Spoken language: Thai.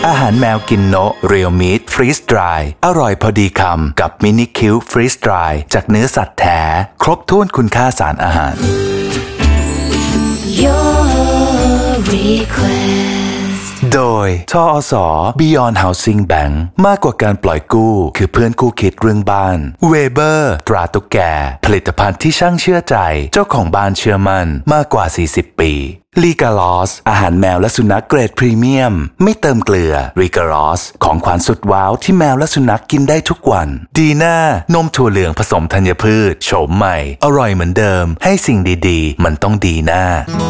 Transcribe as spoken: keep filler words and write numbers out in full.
อาหารแมวกินโนะเรียวมิตฟรีสดรายอร่อยพอดีคำกับมินิคิวฟรีสดรายจากเนื้อสัตว์แท้ครบถ้วนคุณค่าสารอาหาร Your request โดยทอส Beyond Housing Bank มากกว่าการปล่อยกู้คือเพื่อนคู่คิดเรื่องบ้านเวเบอร์ตราตุ๊กแกผลิตภัณฑ์ที่ช่างเชื่อใจเจ้าของบ้านเชื่อมั่นมากกว่าสี่สิบปีลีกาลอสอาหารแมวและสุนัขเกรดพรีเมียมไม่เติมเกลือลีกาลอสของขวัญสุดว้าวที่แมวและสุนัขกินได้ทุกวันดีน่านมถั่วเหลืองผสมธัญพืชโฉมใหม่อร่อยเหมือนเดิมให้สิ่งดีๆมันต้องดีน่า